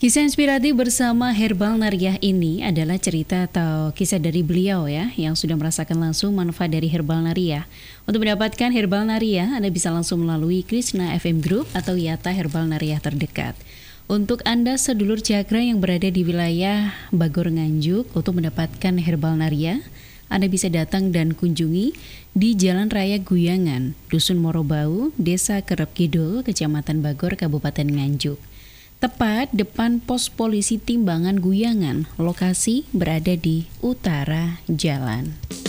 Kisah inspiratif bersama Herbal Nariah ini adalah cerita atau kisah dari beliau ya, yang sudah merasakan langsung manfaat dari Herbal Nariah. Untuk mendapatkan Herbal Nariah, Anda bisa langsung melalui Krishna FM Group atau Yata Herbal Nariah terdekat. Untuk Anda sedulur cakra yang berada di wilayah Bagor Nganjuk, untuk mendapatkan Herbal Nariah, Anda bisa datang dan kunjungi di Jalan Raya Guyangan, Dusun Morobau, Desa Kerep Kidul, Kecamatan Bagor, Kabupaten Nganjuk. Tepat depan pos polisi Timbangan Guyangan, lokasi berada di utara jalan.